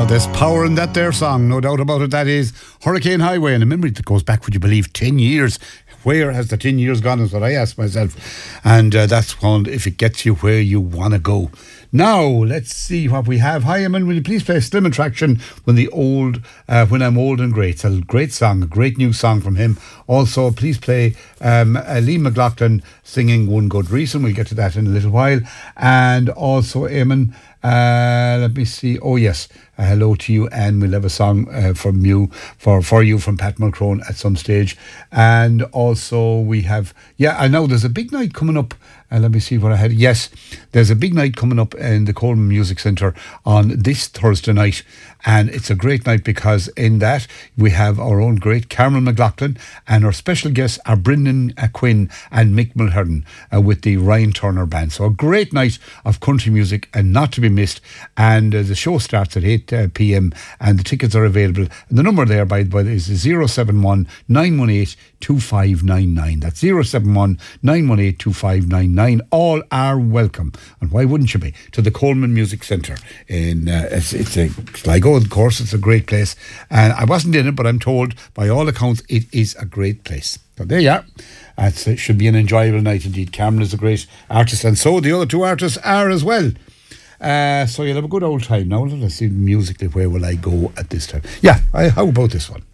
There's power in that there song, no doubt about it. That is Hurricane Highway, and a memory that goes back, would you believe, 10 years. Where has the 10 years gone is what I ask myself. And that's called If It Gets You Where You Want to Go. Now, let's see what we have. Hi, Eamon, will you please play Slim Attraction When I'm Old and Grey? It's a great song, a great new song from him. Also, please play Liam McLaughlin singing One Good Reason. We'll get to that in a little while. And also, Eamon, let me see. Oh, yes. Hello to you, and we'll have a song from you for you from Pat Mulcrone at some stage. And also we have, I know there's a big night coming up. Let me see what I had. Yes, there's a big night coming up in the Coleman Music Centre on this Thursday night. And it's a great night because in that we have our own great Carmel McLaughlin, and our special guests are Brendan Quinn and Mick Mulhern with the Ryan Turner Band. So a great night of country music and not to be missed. And the show starts at 8 p.m. and the tickets are available. And the number there, by the way, is 071 918 2599. That's 071 918 2599. All are welcome, and why wouldn't you be, to the Coleman Music Centre. It's Sligo, of course. It's a great place, and I wasn't in it, but I'm told by all accounts it is a great place. So there you are. It should be an enjoyable night indeed. Cameron is a great artist, and so the other two artists are as well. So you'll have a good old time. Now let's see musically, where will I go at this time? How about this one?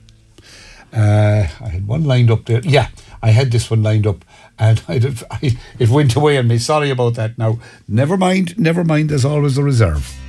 I had one lined up there. I had this one lined up, and it went away on me. Sorry about that. Now, never mind. There's always a reserve.